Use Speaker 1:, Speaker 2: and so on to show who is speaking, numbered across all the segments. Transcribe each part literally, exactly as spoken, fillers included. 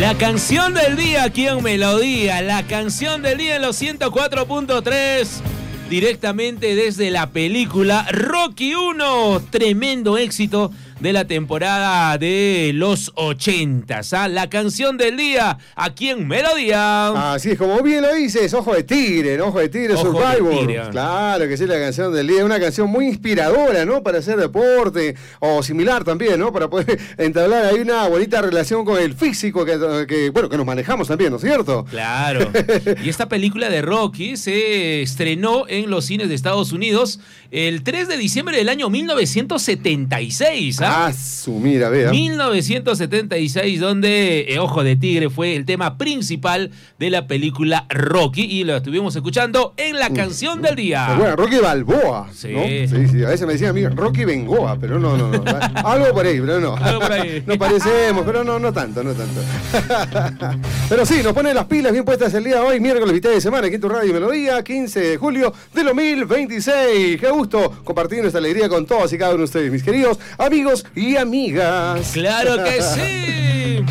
Speaker 1: La canción del día aquí en Melodía, la canción del día en los ciento cuatro punto tres, directamente desde la película Rocky uno, tremendo éxito de la temporada de los ochentas, ¿ah? La canción del día aquí en Melodía.
Speaker 2: Así es, como bien lo dices, Ojo de Tigre, ¿no? Ojo de Tigre,
Speaker 1: Ojo
Speaker 2: Survivor.
Speaker 1: de Tigre.
Speaker 2: Claro que sí, la canción del día, una canción muy inspiradora, ¿no? Para hacer deporte o similar también, ¿no? Para poder entablar ahí una bonita relación con el físico que, que bueno, que nos manejamos también, ¿no es cierto?
Speaker 1: Claro. Y esta película de Rocky se estrenó en los cines de Estados Unidos el tres de diciembre del año mil novecientos setenta y seis, ¿ah?
Speaker 2: Ah, su mira, vea.
Speaker 1: mil novecientos setenta y seis, donde eh, Ojo de Tigre fue el tema principal de la película Rocky, y lo estuvimos escuchando en la canción del día.
Speaker 2: Bueno, Rocky Balboa,
Speaker 1: Sí.
Speaker 2: ¿no? Sí, sí, a veces me decían a mí, Rocky Bengoa, pero no, no, no. Algo por ahí, pero no.
Speaker 1: Algo por ahí.
Speaker 2: Nos parecemos, pero no, no tanto, no tanto. Pero sí, nos ponen las pilas bien puestas el día de hoy, miércoles, mitad de semana, aquí en tu radio Melodía, quince de julio de dos mil veintiséis. Qué gusto compartir nuestra alegría con todos y cada uno de ustedes, mis queridos amigos y amigas.
Speaker 1: ¡Claro que sí!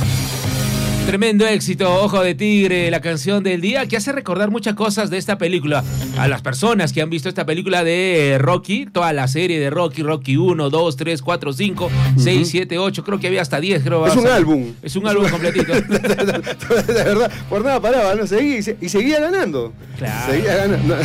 Speaker 1: Tremendo éxito, Ojo de Tigre, la canción del día, que hace recordar muchas cosas de esta película. A las personas que han visto esta película de Rocky, toda la serie de Rocky, Rocky uno, dos, tres, cuatro, cinco, seis, siete, ocho, creo que había hasta diez, creo.
Speaker 2: Es un álbum.
Speaker 1: Es un álbum completito.
Speaker 2: De verdad, por nada paraba, ¿no? Seguía y, se, y seguía ganando.
Speaker 1: Claro.
Speaker 2: Seguía ganando.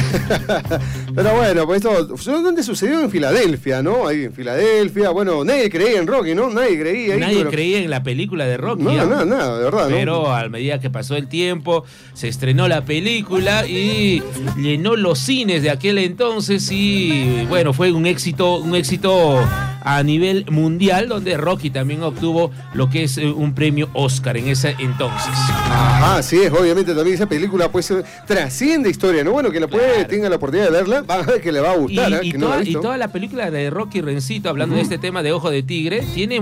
Speaker 2: Pero bueno, pues esto, ¿dónde sucedió? En Filadelfia, ¿no? Ahí en Filadelfia, bueno, nadie creía en Rocky, ¿no? Nadie creía. Ahí,
Speaker 1: Nadie
Speaker 2: pero...
Speaker 1: creía en la película de Rocky.
Speaker 2: No,
Speaker 1: ¿eh?
Speaker 2: nada, nada, de verdad.
Speaker 1: Pero
Speaker 2: ¿no?
Speaker 1: a medida que pasó el tiempo, se estrenó la película y llenó los cines de aquel entonces, y bueno, fue un éxito, un éxito a nivel mundial, donde Rocky también obtuvo lo que es un premio Oscar en ese entonces.
Speaker 2: Ajá, sí, es, obviamente también esa película pues trasciende historia, ¿no? Bueno, que la puede,
Speaker 1: Claro.
Speaker 2: tenga la oportunidad de verla, va a ver que le va a gustar,
Speaker 1: Y,
Speaker 2: ¿eh?
Speaker 1: y
Speaker 2: Que no la
Speaker 1: toda,
Speaker 2: ha
Speaker 1: y
Speaker 2: visto.
Speaker 1: toda la película de Rocky Rencito, hablando uh-huh. de este tema de Ojo de Tigre, tiene